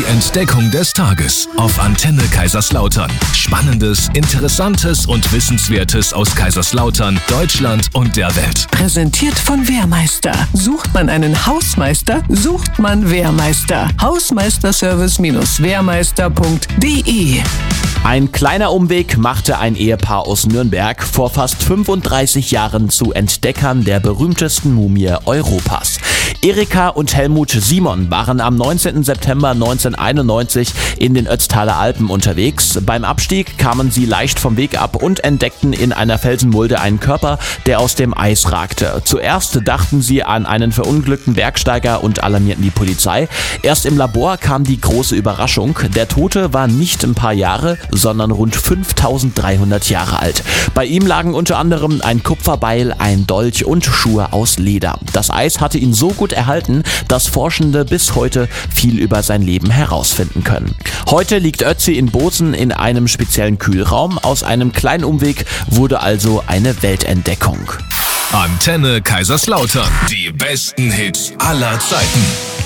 Entdeckung des Tages auf Antenne Kaiserslautern. Spannendes, Interessantes und Wissenswertes aus Kaiserslautern, Deutschland und der Welt. Präsentiert von Wehrmeister. Sucht man einen Hausmeister, sucht man Wehrmeister. Hausmeisterservice-wehrmeister.de. Ein kleiner Umweg machte ein Ehepaar aus Nürnberg vor fast 35 Jahren zu Entdeckern der berühmtesten Mumie Europas. Erika und Helmut Simon waren am 19. September 1991 in den Ötztaler Alpen unterwegs. Beim Abstieg kamen sie leicht vom Weg ab und entdeckten in einer Felsenmulde einen Körper, der aus dem Eis ragte. Zuerst dachten sie an einen verunglückten Bergsteiger und alarmierten die Polizei. Erst im Labor kam die große Überraschung. Der Tote war nicht ein paar Jahre, sondern rund 5300 Jahre alt. Bei ihm lagen unter anderem ein Kupferbeil, ein Dolch und Schuhe aus Leder. Das Eis hatte ihn so gut erhalten, dass Forschende bis heute viel über sein Leben herausfinden können. Heute liegt Ötzi in Bozen in einem speziellen Kühlraum. Aus einem kleinen Umweg wurde also eine Weltentdeckung. Antenne Kaiserslautern. Die besten Hits aller Zeiten.